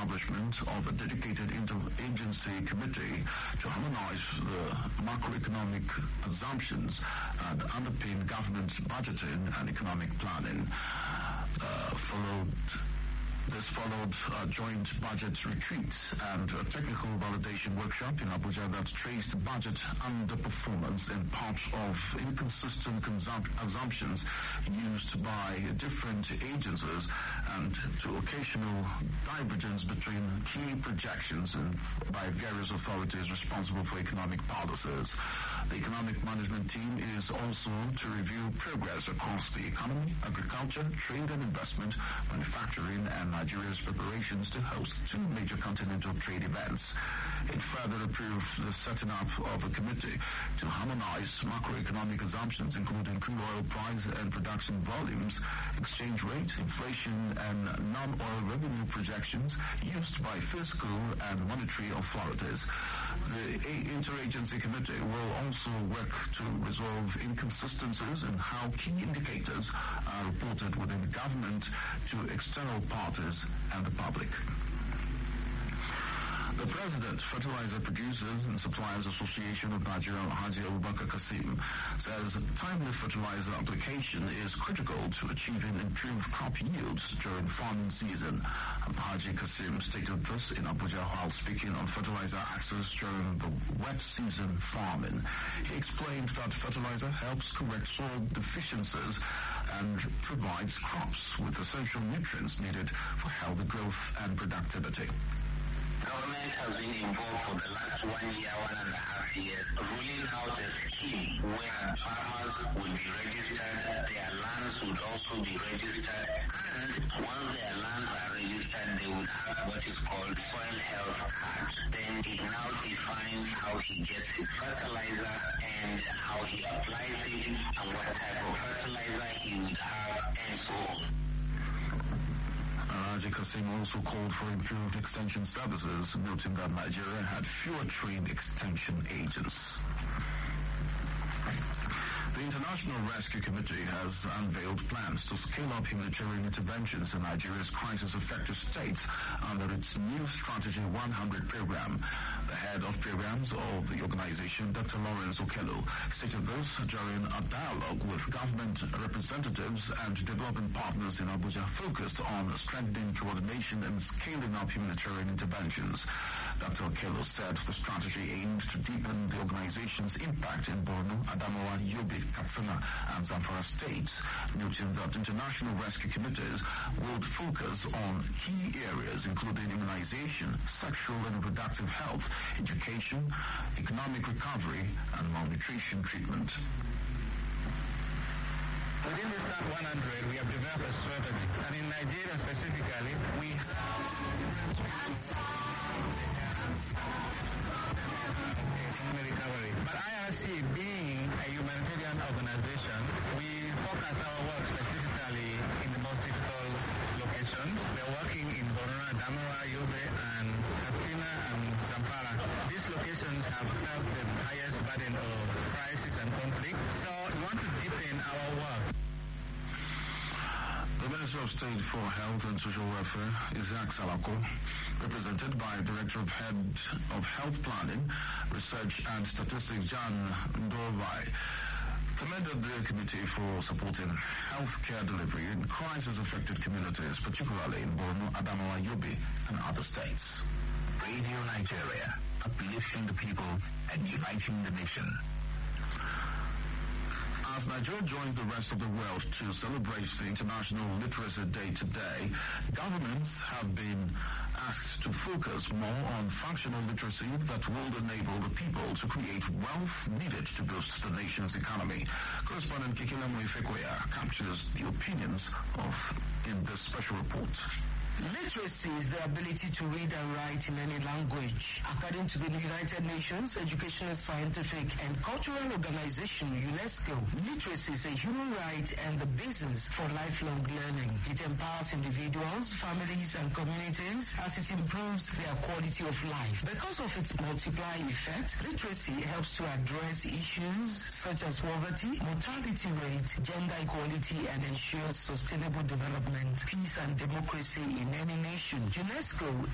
establishment of a dedicated interagency committee to harmonize the macroeconomic assumptions and underpin government budgeting and economic planning. This followed a joint budget retreat and a technical validation workshop in Abuja that traced budget underperformance in part of inconsistent assumptions used by different agencies and to occasional divergence between key projections by various authorities responsible for economic policies. The economic management team is also to review progress across the economy, agriculture, trade and investment, manufacturing, and Nigeria's preparations to host two major continental trade events. It further approved the setting up of a committee to harmonize macroeconomic assumptions, including crude oil price and production volumes, exchange rate, inflation, and non-oil revenue projections used by fiscal and monetary authorities. The interagency committee will also work to resolve inconsistencies in how key indicators are reported within the government to external parties and the public. The President, Fertilizer Producers and Suppliers Association of Nigeria, Haji Abubakar Kasim, says timely fertilizer application is critical to achieving improved crop yields during farming season. Haji Kasim stated this in Abuja while speaking on fertilizer access during the wet season farming. He explained that fertilizer helps correct soil deficiencies and provides crops with essential nutrients needed for healthy growth and productivity. Government has been involved for the last 1 year, 1.5 years, rolling out a scheme where farmers will be registered, their lands would also be registered, and once their lands are registered, they would have what is called soil health card. Then it now defines how he gets his fertilizer and how he applies it and what type of fertilizer he would have and so on. Haji Kasim also called for improved extension services, noting that Nigeria had fewer trained extension agents. The International Rescue Committee has unveiled plans to scale up humanitarian interventions in Nigeria's crisis-affected states under its new Strategy 100 program. The head of programs of the organization, Dr. Lawrence Okello, stated this during a dialogue with government representatives and development partners in Abuja focused on strengthening coordination and scaling up humanitarian interventions. Dr. Okello said the strategy aimed to deepen the organization's impact in Borno, Adamawa, Yobe, Katsina, and Zamfara states, noting that international rescue committees would focus on key areas including immunization, sexual and reproductive health, education, economic recovery, and malnutrition treatment. Within the SAT 100, we have developed a strategy, and in Nigeria specifically, we recovery. But IRC, being a humanitarian organization, we focus our work specifically in the most difficult locations. We are working in Borno, Adamawa, Yobe, and Katsina and Zamfara. These locations have felt the highest burden of crisis and conflict, so we want to deepen our work. The Minister of State for Health and Social Welfare, Isaac Salako, represented by Director of Head of Health Planning, Research and Statistics, Jan Ndovai, commended the committee for supporting healthcare delivery in crisis-affected communities, particularly in Borno, Adamawa, Yobe, and other states. Radio Nigeria, uplifting the people and uniting the nation. As Nigeria joins the rest of the world to celebrate the International Literacy Day today, governments have been asked to focus more on functional literacy that will enable the people to create wealth needed to boost the nation's economy. Correspondent Kikilemo Ifekoya captures the opinions in this special report. Literacy is the ability to read and write in any language. According to the United Nations Educational, Scientific and Cultural Organization, UNESCO, literacy is a human right and the basis for lifelong learning. It empowers individuals, families and communities as it improves their quality of life. Because of its multiplying effect, literacy helps to address issues such as poverty, mortality rate, gender equality, and ensures sustainable development, peace and democracy in any nation. UNESCO